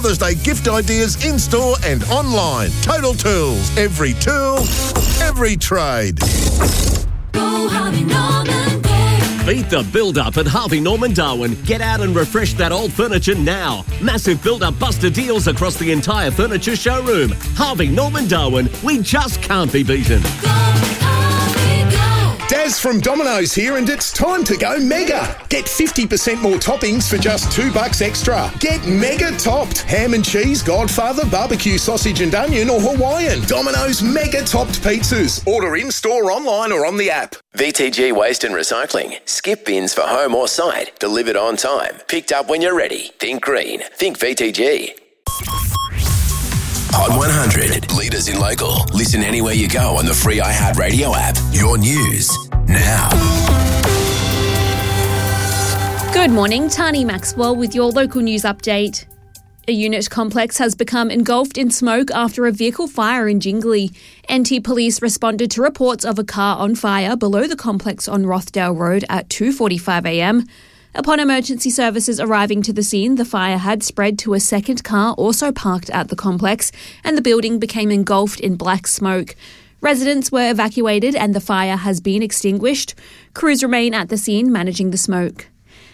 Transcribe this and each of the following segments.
Mother's Day gift ideas in-store and online. Total Tools. Every tool, every trade. Go Harvey Norman, go. Beat the build-up at Harvey Norman Darwin. Get out and refresh that old furniture now. Massive build-up buster deals across the entire furniture showroom. Harvey Norman Darwin, we just can't be beaten. Go Harvey, go. Daz from Domino's here, and it's time to go mega. Get 50% more toppings for just $2 extra. Get mega topped. Ham and cheese, Godfather, barbecue sausage and onion, or Hawaiian. Domino's mega topped pizzas. Order in-store, online or on the app. VTG Waste and Recycling. Skip bins for home or site. Delivered on time. Picked up when you're ready. Think green. Think VTG. Hot 100. Leaders in local. Listen anywhere you go on the free iHeartRadio app. Your news now. Good morning, Tani Maxwell with your local news update. A unit complex has become engulfed in smoke after a vehicle fire in Jingli. NT Police responded to reports of a car on fire below the complex on Rothdale Road at 2:45am. Upon emergency services arriving to the scene, the fire had spread to a second car also parked at the complex, and the building became engulfed in black smoke. Residents were evacuated and the fire has been extinguished. Crews remain at the scene managing the smoke.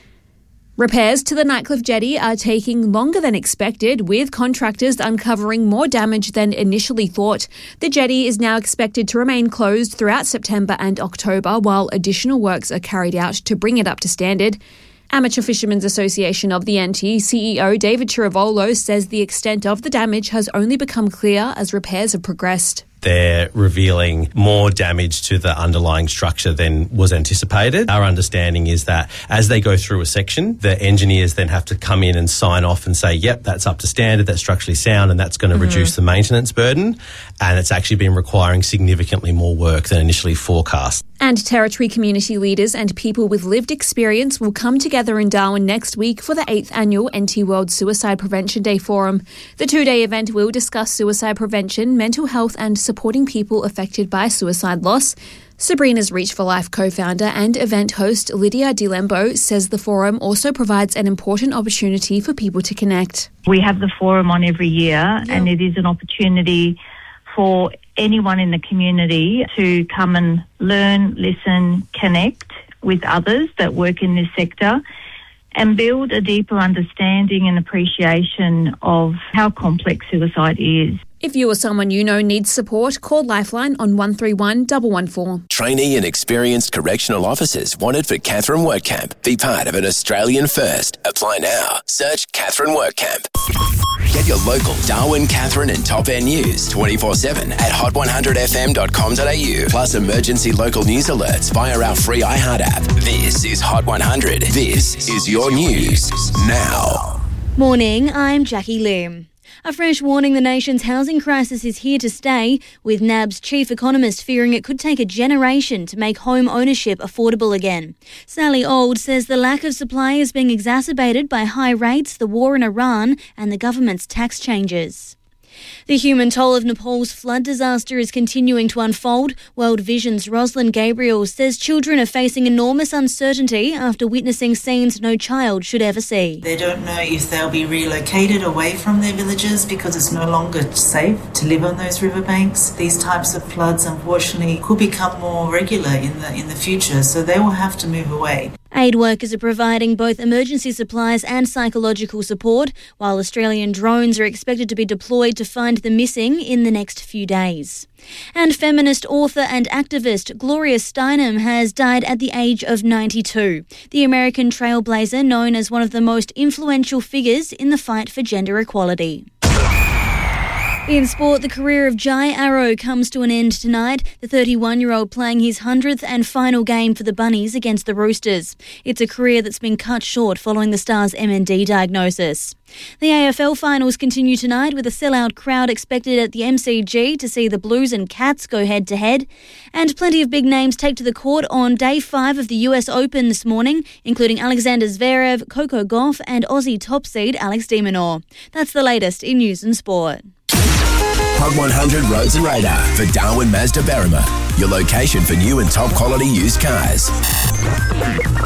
Repairs to the Nightcliff Jetty are taking longer than expected, with contractors uncovering more damage than initially thought. The jetty is now expected to remain closed throughout September and October, while additional works are carried out to bring it up to standard. Amateur Fishermen's Association of the NT CEO David Chirivolo says the extent of the damage has only become clear as repairs have progressed. They're revealing more damage to the underlying structure than was anticipated. Our understanding is that as they go through a section, the engineers then have to come in and sign off and say, yep, that's up to standard, that's structurally sound, and that's going to reduce the maintenance burden. And it's actually been requiring significantly more work than initially forecast. And Territory community leaders and people with lived experience will come together in Darwin next week for the 8th annual NT World Suicide Prevention Day Forum. The 2-day event will discuss suicide prevention, mental health and supporting people affected by suicide loss. Sabrina's Reach for Life co-founder and event host Lydia DiLembo says the forum also provides an important opportunity for people to connect. We have the forum on every year, and it is an opportunity for anyone in the community to come and learn, listen, connect with others that work in this sector and build a deeper understanding and appreciation of how complex suicide is. If you or someone you know needs support, call Lifeline on 131 114. Trainee and experienced correctional officers wanted for Catherine WorkCamp. Be part of an Australian first. Apply now. Search Catherine WorkCamp. Get your local Darwin, Catherine and Top End news 24/7 at hot100fm.com.au. Plus emergency local news alerts via our free iHeart app. This is Hot 100. This is your news now. Morning, I'm Jackie Lim. A fresh warning the nation's housing crisis is here to stay, with NAB's chief economist fearing it could take a generation to make home ownership affordable again. Sally Auld says the lack of supply is being exacerbated by high rates, the war in Iran and the government's tax changes. The human toll of Nepal's flood disaster is continuing to unfold. World Vision's Rosalind Gabriel says children are facing enormous uncertainty after witnessing scenes no child should ever see. They don't know if they'll be relocated away from their villages because it's no longer safe to live on those riverbanks. These types of floods, unfortunately, could become more regular in the future, so they will have to move away. Aid workers are providing both emergency supplies and psychological support, while Australian drones are expected to be deployed to find the missing in the next few days. And feminist author and activist Gloria Steinem has died at the age of 92. The American trailblazer, known as one of the most influential figures in the fight for gender equality. In sport, the career of Jai Arrow comes to an end tonight, the 31-year-old playing his 100th and final game for the Bunnies against the Roosters. It's a career that's been cut short following the Stars' MND diagnosis. The AFL finals continue tonight with a sellout crowd expected at the MCG to see the Blues and Cats go head-to-head. And plenty of big names take to the court on Day 5 of the US Open this morning, including Alexander Zverev, Coco Gauff and Aussie top seed Alex de Minaur. That's the latest in news and sport. Hot 100 Roads and Radar for Darwin Mazda Berrima, your location for new and top quality used cars.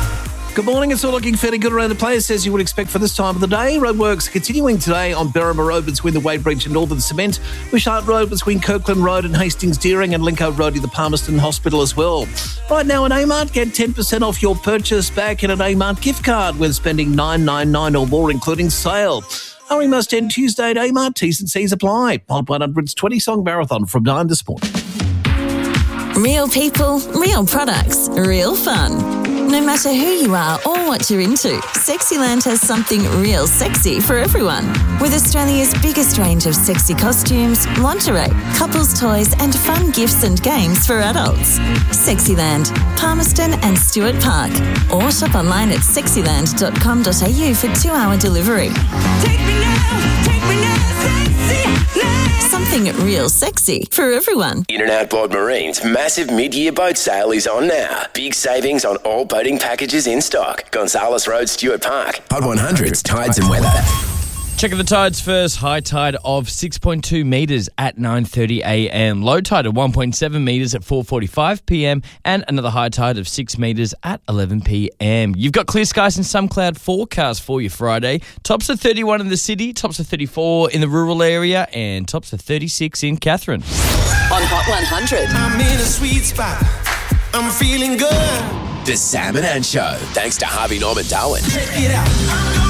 Good morning. It's all looking fairly good around the place, as you would expect for this time of the day. Roadworks continuing today on Berrima Road between the Wade Bridge and Northern Cement, Wishart Road between Kirkland Road and Hastings Deering, and Linko Road to the Palmerston Hospital as well. Right now at Amart, get 10% off your purchase back in an Amart gift card when spending $9.99 or more, including sale. Hurry must end Tuesday at Amart. T's and C's apply. Pod 100's 20-song marathon from 9 this morning. Real people, real products, real fun. No matter who you are or what you're into, Sexyland has something real sexy for everyone. With Australia's biggest range of sexy costumes, lingerie, couples toys and fun gifts and games for adults. Sexyland, Palmerston and Stuart Park. Or shop online at sexyland.com.au for 2-hour delivery. Take me now, Sexyland. Something real sexy for everyone. In and Outboard Marine's massive mid-year boat sale is on now. Big savings on all boating packages in stock. Gonzales Road, Stuart Park. Pod 100's Tides and Weather. Checking the tides first. High tide of 6.2 metres at 9:30 a.m. Low tide of 1.7 metres at 4:45 p.m. and another high tide of 6 metres at 11 p.m. You've got clear skies and some cloud forecast for you Friday. Tops of 31 in the city, tops of 34 in the rural area, and tops of 36 in Katherine. On Hot 100. I'm in a sweet spot. I'm feeling good. The Sam and Ann Show. Thanks to Harvey Norman Darwin. Check it out.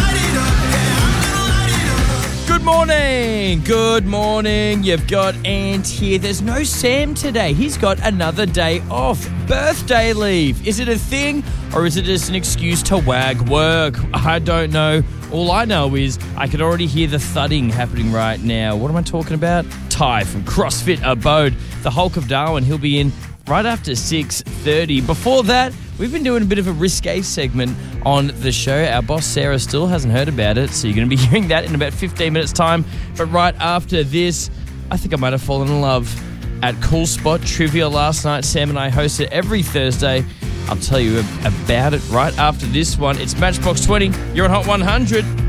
Good morning. You've got Ant here. There's no Sam today. He's got another day off. Birthday leave. Is it a thing or is it just an excuse to wag work? I don't know. All I know is I can already hear the thudding happening right now. What am I talking about? Ty from CrossFit Abode, the Hulk of Darwin. He'll be in right after 6:30. Before that, we've been doing a bit of a risque segment on the show. Our boss, Sarah, still hasn't heard about it, so you're going to be hearing that in about 15 minutes' time. But right after this, I think I might have fallen in love at Cool Spot Trivia last night. Sam and I host it every Thursday. I'll tell you about it right after this one. It's Matchbox 20. You're on Hot 100.